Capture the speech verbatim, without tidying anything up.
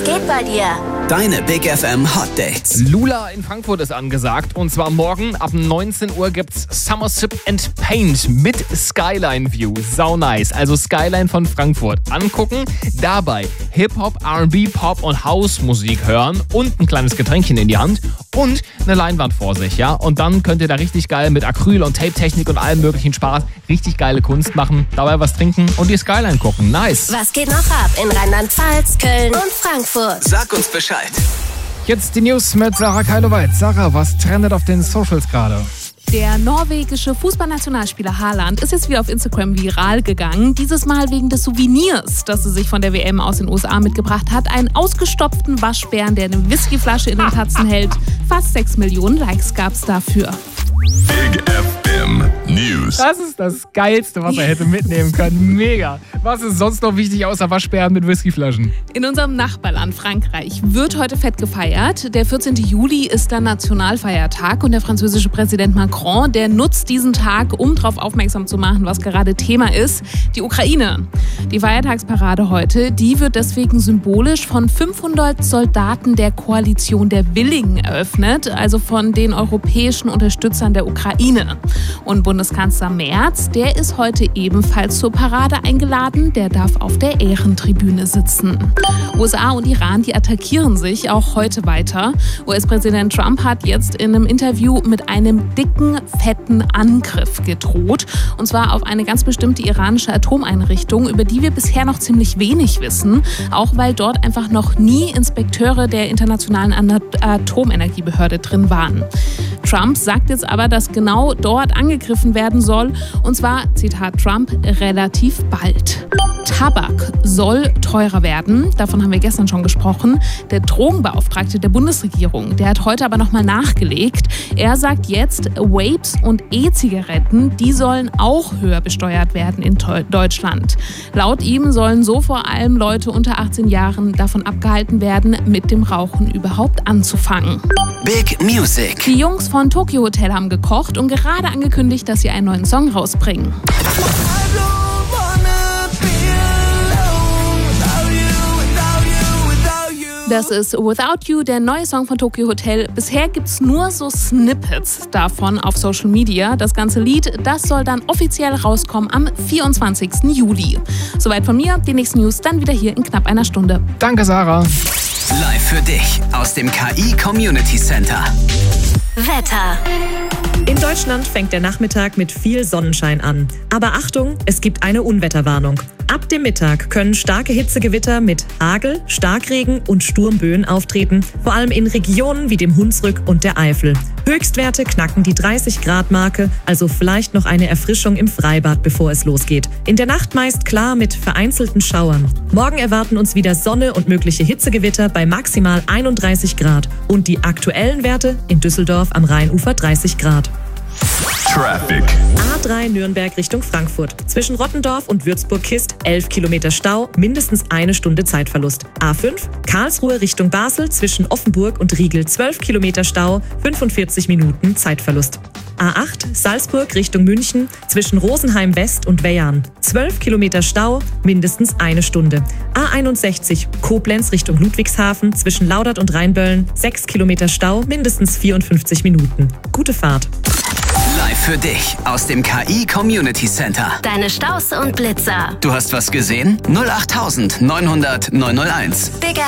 geht bei dir? Deine Big F M Hot Dates. Lula in Frankfurt ist angesagt und zwar morgen ab neunzehn Uhr gibt's Summer Sip and Paint mit Skyline View. Sau nice. Also Skyline von Frankfurt angucken, dabei Hip-Hop, R and B, Pop und House-Musik hören und ein kleines Getränkchen in die Hand und eine Leinwand vor sich, ja. Und dann könnt ihr da richtig geil mit Acryl und Tape-Technik und allem möglichen Spaß richtig geile Kunst machen, dabei was trinken und die Skyline gucken. Nice. Was geht noch ab in Rheinland-Pfalz, Köln und Frankfurt? Sag uns Bescheid. Jetzt die News mit Sarah Keiloweit. Sarah, was trendet auf den Socials gerade? Der norwegische Fußballnationalspieler Haaland ist jetzt wieder auf Instagram viral gegangen. Dieses Mal wegen des Souvenirs, das er sich von der W M aus den U S A mitgebracht hat. Einen ausgestopften Waschbären, der eine Whiskyflasche in den Tatzen hält. Fast sechs Millionen Likes gab es dafür. Big F M News. Das ist das Geilste, was er hätte mitnehmen können. Mega. Was ist sonst noch wichtig außer Waschbären mit Whiskyflaschen? In unserem Nachbarland Frankreich wird heute fett gefeiert. Der vierzehnten Juli ist der Nationalfeiertag und der französische Präsident Macron, der nutzt diesen Tag, um darauf aufmerksam zu machen, was gerade Thema ist, die Ukraine. Die Feiertagsparade heute, die wird deswegen symbolisch von fünfhundert Soldaten der Koalition der Willigen eröffnet, also von den europäischen Unterstützern der Ukraine. Und Bundeskanzler Merz, der ist heute ebenfalls zur Parade eingeladen. Der darf auf der Ehrentribüne sitzen. U S A und Iran, die attackieren sich auch heute weiter. U S-Präsident Trump hat jetzt in einem Interview mit einem dicken, fetten Angriff gedroht. Und zwar auf eine ganz bestimmte iranische Atomeinrichtung, über die wir bisher noch ziemlich wenig wissen. Auch weil dort einfach noch nie Inspekteure der Internationalen Atomenergiebehörde drin waren. Trump sagt jetzt aber, dass genau dort angegriffen werden soll. Und zwar, Zitat Trump, relativ bald. Tabak soll teurer werden. Davon haben wir gestern schon gesprochen. Der Drogenbeauftragte der Bundesregierung, der hat heute aber nochmal nachgelegt. Er sagt jetzt, Vapes und E-Zigaretten, die sollen auch höher besteuert werden in Deutschland. Laut ihm sollen so vor allem Leute unter achtzehn Jahren davon abgehalten werden, mit dem Rauchen überhaupt anzufangen. Big Music. Die Jungs von Tokyo Hotel haben gekocht und gerade angekündigt, dass sie einen neuen Song rausbringen. Das ist Without You, der neue Song von Tokyo Hotel. Bisher gibt's nur so Snippets davon auf Social Media. Das ganze Lied, das soll dann offiziell rauskommen am vierundzwanzigsten Juli. Soweit von mir, die nächsten News dann wieder hier in knapp einer Stunde. Danke, Sarah. Live für dich aus dem K I Community Center. Wetter. In Deutschland fängt der Nachmittag mit viel Sonnenschein an. Aber Achtung, es gibt eine Unwetterwarnung. Ab dem Mittag können starke Hitzegewitter mit Hagel, Starkregen und Sturmböen auftreten, vor allem in Regionen wie dem Hunsrück und der Eifel. Höchstwerte knacken die dreißig Grad Marke, also vielleicht noch eine Erfrischung im Freibad, bevor es losgeht. In der Nacht meist klar mit vereinzelten Schauern. Morgen erwarten uns wieder Sonne und mögliche Hitzegewitter bei maximal einunddreißig Grad. Und die aktuellen Werte in Düsseldorf am Rheinufer dreißig Grad. Traffic. A drei Nürnberg Richtung Frankfurt. Zwischen Rottendorf und Würzburg-Kist elf Kilometer Stau, mindestens eine Stunde Zeitverlust. A fünf Karlsruhe Richtung Basel zwischen Offenburg und Riegel zwölf Kilometer Stau, fünfundvierzig Minuten Zeitverlust. A acht Salzburg Richtung München zwischen Rosenheim West und Weyarn. zwölf Kilometer Stau, mindestens eine Stunde. A einundsechzig Koblenz Richtung Ludwigshafen zwischen Laudert und Rheinböllen sechs Kilometer Stau, mindestens vierundfünfzig Minuten. Gute Fahrt. Live für dich aus dem K I Community Center. Deine Staus und Blitzer. Du hast was gesehen? null acht neunhundert neunhunderteins. Big